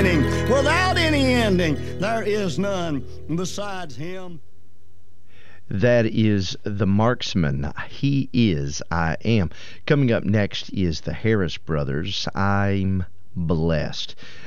beginning, without any ending. There is none besides him. That is The Marksman. He is, I am. Coming up next is the Harris Brothers. I'm blessed.